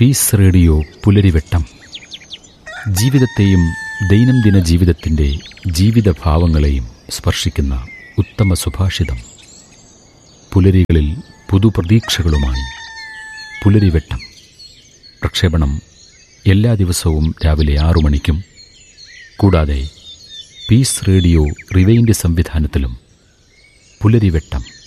Piece radio പുലരിവെട്ടം. ജീവിതത്തെയും ദൈനംദിന ജീവിതത്തിൻ്റെ ജീവിതഭാവങ്ങളെയും സ്പർശിക്കുന്ന ഉത്തമ സുഭാഷിതം. പുലരികളിൽ പുതുപ്രതീക്ഷകളുമായി പുലരിവെട്ടം. പ്രക്ഷേപണം എല്ലാ ദിവസവും രാവിലെ 6 മണിക്കും. കൂടാതെ പീസ് റേഡിയോ റിവൈൻഡ് സംവിധാനത്തിലും പുലരിവെട്ടം